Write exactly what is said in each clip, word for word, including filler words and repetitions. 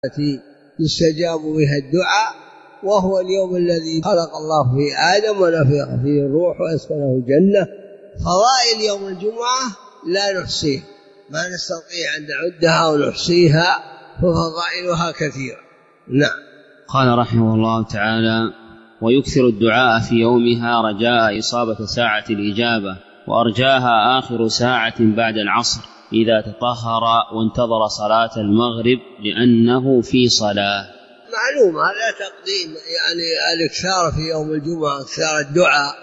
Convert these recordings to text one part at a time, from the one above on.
التي يستجاب بها الدعاء، وهو اليوم الذي خلق الله فيه آدم ونفخ فيه الروح وأسكنه الجنة. فضائل يوم الجمعة لا نحصيها، ما نستطيع أن نعدها ونحصيها، ففضائلها كثيرة. نعم. قال رحمه الله تعالى: ويكثر الدعاء في يومها رجاء إصابة ساعة الإجابة، وأرجاها آخر ساعة بعد العصر إذا تطهر وانتظر صلاة المغرب لأنه في صلاة. معلوم هذا تقديم يعني الإكثار في يوم الجمعة، إكثار الدعاء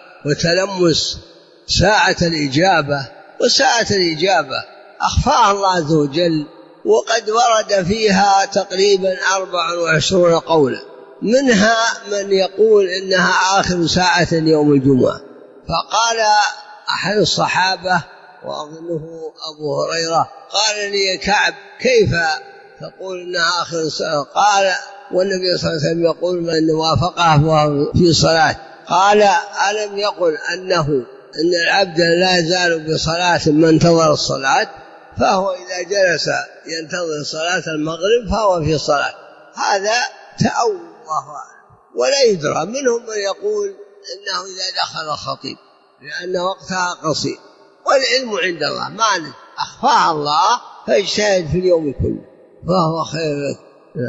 وتلمس ساعة الإجابة. وساعة الإجابة أخفاها الله عز وجل، وقد ورد فيها تقريبا أربع وعشرون قولا، منها من يقول إنها آخر ساعة يوم الجمعة. فقال أحد الصحابة وأظنه أبو هريرة، قال لي كعب: كيف تقول إنها آخر ساعة؟ قال: والنبي صلى الله عليه وسلم يقول: من وافقه وهو في صلاة. قال: ألم يقل أنه إن العبد لا يزال بصلاة ما انتظر الصلاة؟ فهو إذا جلس ينتظر صلاة المغرب فهو في صلاة. هذا تأول الله أعلم، ولا يدرى. منهم من يقول إنه إذا دخل الخطيب لأن وقتها قصير، والعلم عند الله، ما أخفاها الله، فاجتهد في اليوم كله فهو خير لك.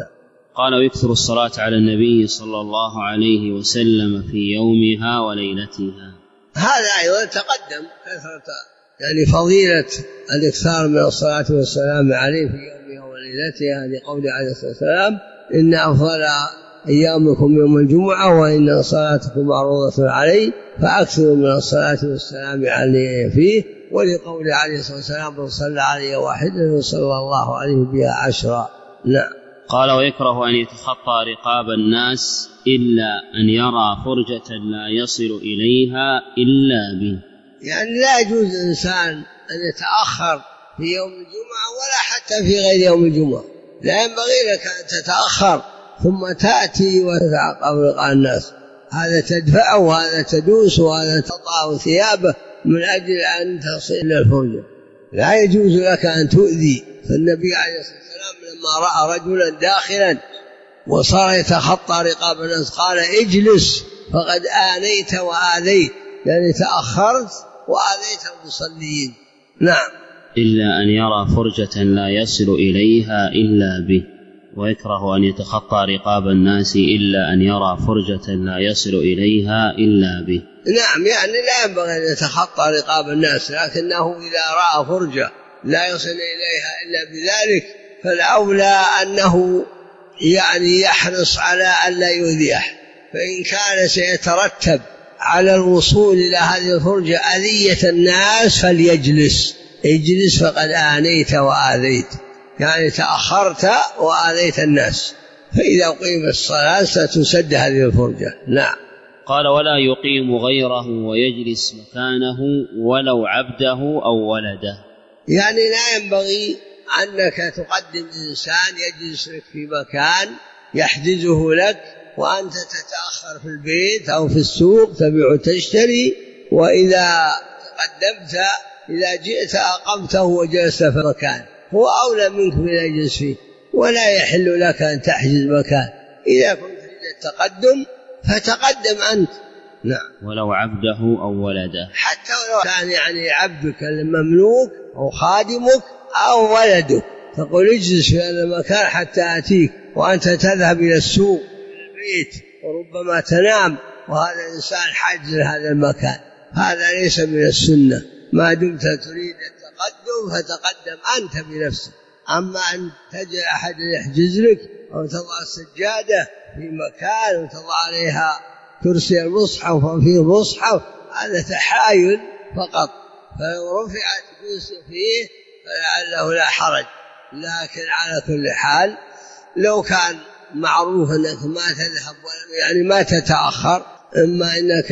قال: ويكثر الصلاة على النبي صلى الله عليه وسلم في يومها وليلتها. هذا أيضا تقدم كثرة يعني فضيلة الإكثار من الصلاة والسلام عليه في يومها وليلتها، لقول عليه الصلاة والسلام: إن أفضل أيامكم يوم الجمعة وإن صلاتكم معروضة عليه فأكثروا من الصلاة والسلام عليه فيه. ولقول عليه الصلاة والسلام: من صلى عليه واحدة صلى الله عليه بها عشرا. نعم. قال: ويكره أن يتخطى رقاب الناس إلا أن يرى فرجة لا يصل إليها إلا به. يعني لا يجوز الإنسان أن يتأخر في يوم الجمعة ولا حتى في غير يوم الجمعة. لا ينبغي لك أن تتأخر ثم تأتي وتتعقب رقاب الناس، هذا تدفعه وهذا تدوس وهذا تطأ ثيابه من أجل أن تصل إلى الفرجة. لا يجوز لك أن تؤذي. فالنبي عليه الصلاة والسلام لما رأى رجلا داخلا وصار يتخطى رقاب الناس قال: اجلس فقد آنيت وآذيت، يعني تأخرت وآذيت المصلين. نعم. إلا أن يرى فرجة لا يصل إليها إلا به. ويكره أن يتخطى رقاب الناس إلا أن يرى فرجة لا يصل إليها إلا به. نعم، يعني لا ينبغي أن يتخطى رقاب الناس، لكنه إذا رأى فرجة لا يصل إليها إلا بذلك فالأولى أنه يعني يحرص على أن لا يؤذي أحد. فإن كان سيترتب على الوصول إلى هذه الفرجة أذية الناس فليجلس. اجلس فقد آنيت وآذيت، يعني تأخرت وآذيت الناس، فإذا قيم الصلاة ستسد هذه الفرجة. نعم. قال: ولا يقيم غيره ويجلس مكانه ولو عبده أو ولده. يعني لا ينبغي أنك تقدم إنسان يجلس لك في مكان يحجزه لك وأنت تتأخر في البيت أو في السوق تبيع وتشتري، وإذا تقدمت إذا جئت أقمته وجلست في مكان هو أولى منك من يجلس فيه، ولا يحل لك أن تحجز مكان. إذا كنت تريد التقدم فتقدم أنت. نعم. ولو عبده أو ولده، حتى ولو كان يعني عبدك المملوك أو خادمك أو ولدك، تقول اجلس في هذا المكان حتى أتيك، وأنت تذهب إلى السوق البيت وربما تنام وهذا الإنسان حاجز لهذا المكان. هذا ليس من السنة. ما دمت تريد التقدم فتقدم أنت بنفسك. أما أن تجعل أحد يحجز لك أو تضع السجادة في مكان وتضع عليها كرسي المصحف وفيه مصحف، هذا تحايل فقط. فلو رفعت كرسي فيه فلعله لا حرج. لكن على كل حال لو كان معروف أنك ما تذهب يعني ما تتأخر، إما أنك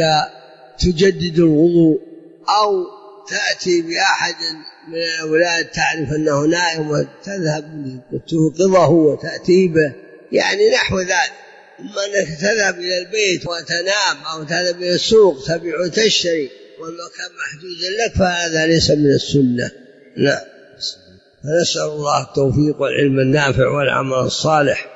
تجدد الوضوء أو تأتي بأحد من الأولاد تعرف أنه نائم وتذهب توقظه وتأتي به، يعني نحو ذلك. أما أنك تذهب إلى البيت وتنام أو تذهب إلى السوق تبيع وتشتري والمكان محجوز لك فهذا ليس من السنة. لا. فنسأل الله التوفيق والعلم النافع والعمل الصالح.